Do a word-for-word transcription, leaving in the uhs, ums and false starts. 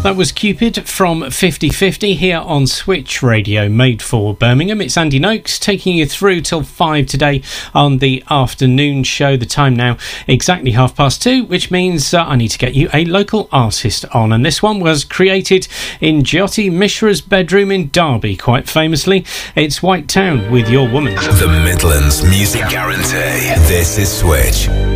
That was Cupid from fifty fifty here on Switch Radio, made for Birmingham. It's Andy Noakes taking you through till five today on the afternoon show. The time now exactly half past two, which means uh, I need to get you a local artist on. And this one was created in Jyoti Mishra's bedroom in Derby, quite famously. It's White Town with Your Woman. The Midlands Music Guarantee. This is Switch.